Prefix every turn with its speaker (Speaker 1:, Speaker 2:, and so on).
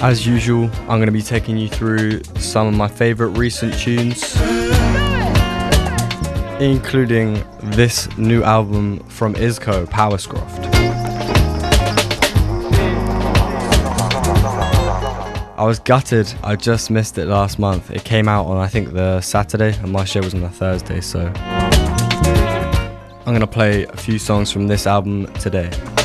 Speaker 1: As usual, I'm going to be taking you through some of my favourite recent tunes, including this new album from Isco, Powerscroft. I was gutted, I just missed it last month. It came out on I think the Saturday and my show was on the Thursday, so I'm going to play a few songs from this album today.